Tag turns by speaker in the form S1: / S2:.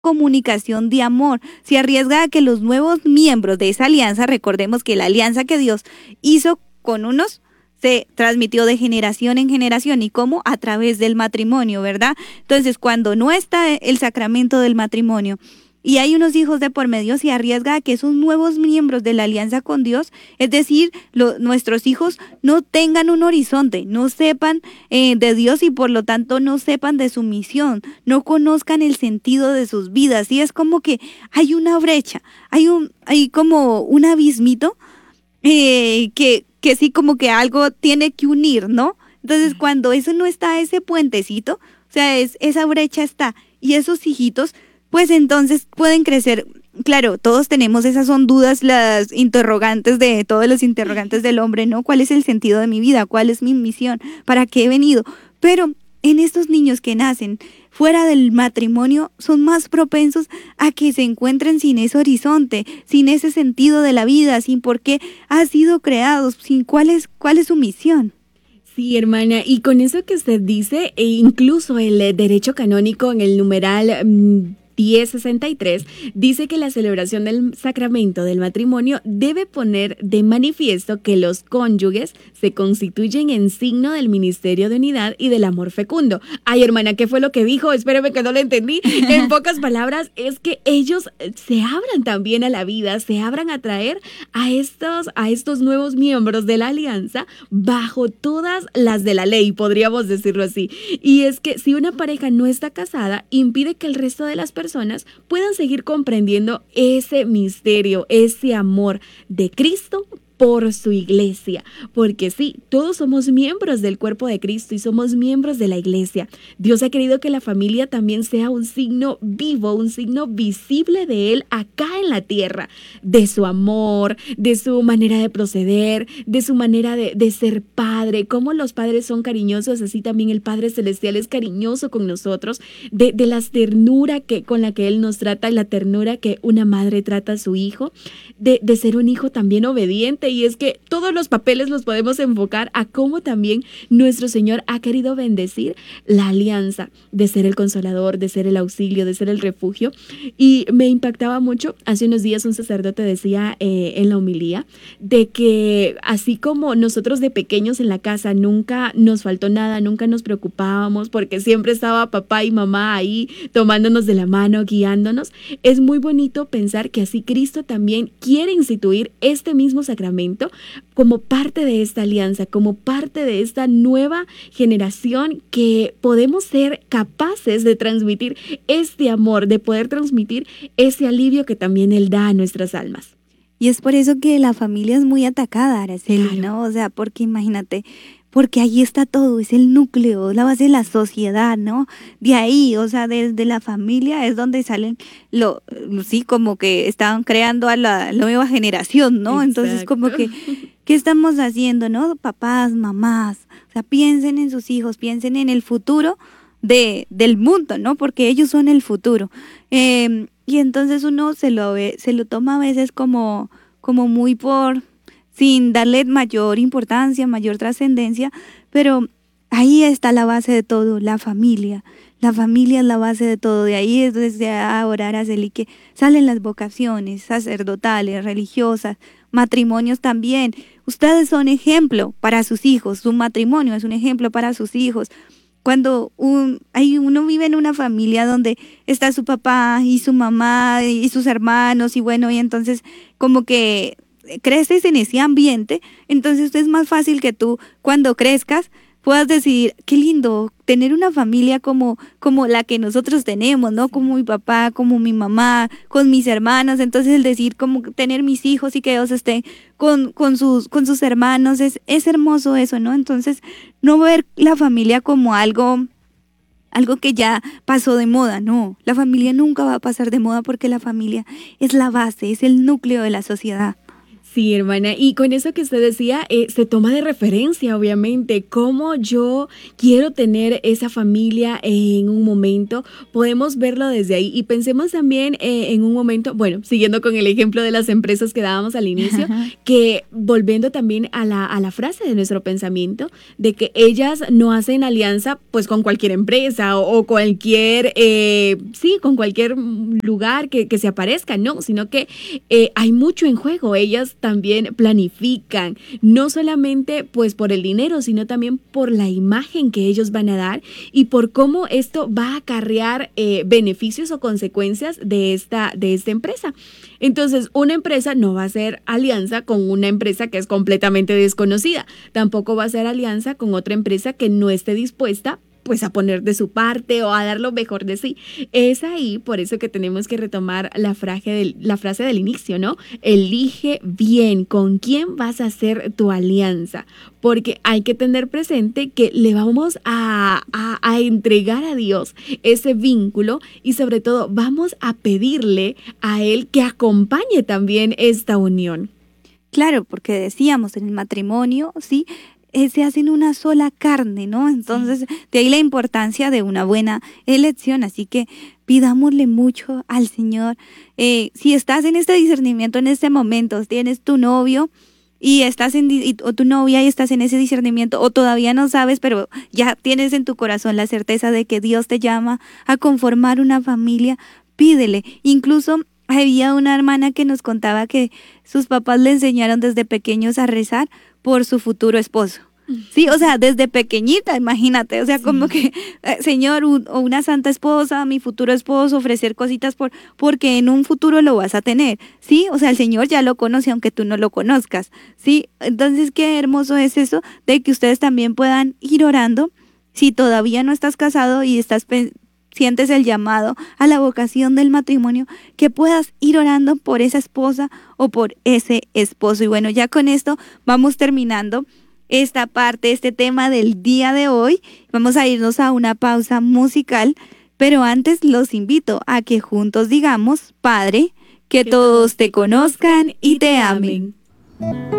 S1: comunicación de amor. Se arriesga a que los nuevos miembros de esa alianza, recordemos que la alianza que Dios hizo con unos se transmitió de generación en generación. ¿Y cómo? A través del matrimonio, ¿verdad? Entonces, cuando no está el sacramento del matrimonio y hay unos hijos de por medio, se arriesga a que esos nuevos miembros de la alianza con Dios, es decir, nuestros hijos no tengan un horizonte, no sepan de Dios y por lo tanto no sepan de su misión, no conozcan el sentido de sus vidas. Y es como que hay una brecha, hay como un abismito que sí, como que algo tiene que unir, ¿no? Entonces, cuando eso no está, ese puentecito, o sea, esa brecha está, y esos hijitos, pues entonces pueden crecer. Claro, todos tenemos, esas son dudas, las interrogantes de todos los interrogantes del hombre, ¿no? ¿Cuál es el sentido de mi vida? ¿Cuál es mi misión? ¿Para qué he venido? Pero en estos niños que nacen fuera del matrimonio son más propensos a que se encuentren sin ese horizonte, sin ese sentido de la vida, sin por qué ha sido creados, sin cuál es su misión.
S2: Sí, hermana, y con eso que usted dice, e incluso el derecho canónico en el numeral 1063 dice que la celebración del sacramento del matrimonio debe poner de manifiesto que los cónyuges se constituyen en signo del ministerio de unidad y del amor fecundo. Ay, hermana, ¿qué fue lo que dijo? Espéreme que no lo entendí. En pocas palabras, es que ellos se abran también a la vida, se abran a traer a estos nuevos miembros de la alianza bajo todas las de la ley, podríamos decirlo así. Y es que si una pareja no está casada, impide que el resto de las personas puedan seguir comprendiendo ese misterio, ese amor de Cristo por su iglesia, porque sí, todos somos miembros del cuerpo de Cristo y somos miembros de la iglesia. Dios ha querido que la familia también sea un signo vivo, un signo visible de Él acá en la tierra, de su amor, de su manera de proceder, de su manera de ser padre. Como los padres son cariñosos, así también el Padre Celestial es cariñoso con nosotros, de la ternura con la que Él nos trata y la ternura que una madre trata a su hijo, de ser un hijo también obediente. Y es que todos los papeles los podemos enfocar a cómo también nuestro Señor ha querido bendecir la alianza de ser el consolador, de ser el auxilio, de ser el refugio. Y me impactaba mucho, hace unos días un sacerdote decía en la homilía de que así como nosotros de pequeños en la casa nunca nos faltó nada, nunca nos preocupábamos porque siempre estaba papá y mamá ahí tomándonos de la mano, guiándonos, es muy bonito pensar que así Cristo también quiere instituir este mismo sacramento como parte de esta alianza, como parte de esta nueva generación que podemos ser capaces de transmitir este amor, de poder transmitir ese alivio que también Él da a nuestras almas.
S1: Y es por eso que la familia es muy atacada, Araceli, claro, ¿no? O sea, porque imagínate, porque ahí está todo, es el núcleo, la base de la sociedad, ¿no? De ahí, o sea, desde la familia es donde salen, sí, como que estaban creando a la nueva generación, ¿no? Exacto. Entonces, como que, ¿qué estamos haciendo, no? Papás, mamás, o sea, piensen en sus hijos, piensen en el futuro del mundo, ¿no? Porque ellos son el futuro. Y entonces uno se lo toma a veces como muy sin darle mayor importancia, mayor trascendencia, pero ahí está la base de todo, la familia. La familia es la base de todo, de ahí es desde ahora, Araceli, que salen las vocaciones sacerdotales, religiosas, matrimonios también. Ustedes son ejemplo para sus hijos, su matrimonio es un ejemplo para sus hijos. Cuando uno vive en una familia donde está su papá y su mamá y sus hermanos y bueno, y entonces como que creces en ese ambiente, entonces es más fácil que tú cuando crezcas puedas decidir, qué lindo tener una familia como la que nosotros tenemos, ¿no? Como mi papá, como mi mamá, con mis hermanos. Entonces el decir como tener mis hijos y que ellos estén con sus hermanos, es hermoso eso, ¿no? Entonces no ver la familia como algo que ya pasó de moda, no. La familia nunca va a pasar de moda porque la familia es la base, es el núcleo de la sociedad.
S2: Sí, hermana, y con eso que usted decía, se toma de referencia, obviamente, cómo yo quiero tener esa familia en un momento, podemos verlo desde ahí y pensemos también en un momento, bueno, siguiendo con el ejemplo de las empresas que dábamos al inicio, que volviendo también a la frase de nuestro pensamiento, de que ellas no hacen alianza pues con cualquier empresa o cualquier, sí, con cualquier lugar que se aparezca, no, sino que hay mucho en juego, ellas también planifican, no solamente pues por el dinero, sino también por la imagen que ellos van a dar y por cómo esto va a acarrear beneficios o consecuencias de esta empresa. Entonces, una empresa no va a hacer alianza con una empresa que es completamente desconocida, tampoco va a hacer alianza con otra empresa que no esté dispuesta pues a poner de su parte o a dar lo mejor de sí. Es ahí por eso que tenemos que retomar la frase del inicio, ¿no? Elige bien con quién vas a hacer tu alianza, porque hay que tener presente que le vamos a entregar a Dios ese vínculo y sobre todo vamos a pedirle a Él que acompañe también esta unión.
S1: Claro, porque decíamos en el matrimonio, ¿sí? Se hacen una sola carne, ¿no? Entonces, de ahí la importancia de una buena elección. Así que pidámosle mucho al Señor. Si estás en este discernimiento en este momento, tienes tu novio y estás o tu novia y estás en ese discernimiento, o todavía no sabes, pero ya tienes en tu corazón la certeza de que Dios te llama a conformar una familia, pídele. Incluso había una hermana que nos contaba que sus papás le enseñaron desde pequeños a rezar por su futuro esposo. Sí, o sea, desde pequeñita, imagínate, o sea, como que, Señor, o una santa esposa, mi futuro esposo, ofrecer cositas porque en un futuro lo vas a tener, ¿sí? O sea, el Señor ya lo conoce aunque tú no lo conozcas, ¿sí? Entonces, qué hermoso es eso de que ustedes también puedan ir orando, si todavía no estás casado y sientes el llamado a la vocación del matrimonio, que puedas ir orando por esa esposa o por ese esposo. Y bueno, ya con esto vamos terminando esta parte, este tema del día de hoy. Vamos a irnos a una pausa musical, pero antes los invito a que juntos digamos: Padre, que todos te conozcan y te amen.